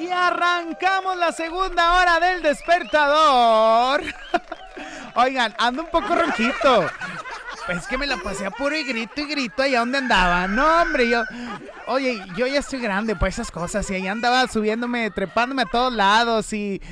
Y arrancamos la segunda hora del despertador. Oigan, ando un poco ronquito. Es que me la pasé a puro y grito allá donde andaba. No, hombre, oye, yo ya estoy grande para esas cosas. Y ahí andaba subiéndome, trepándome a todos lados y